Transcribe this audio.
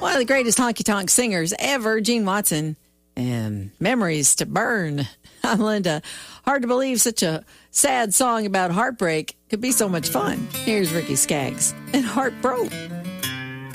One of the greatest honky-tonk singers ever, Gene Watson, and Memories to Burn. I'm Linda. Hard to believe such a sad song about heartbreak could be so much fun. Here's Ricky Skaggs and Heart Broke.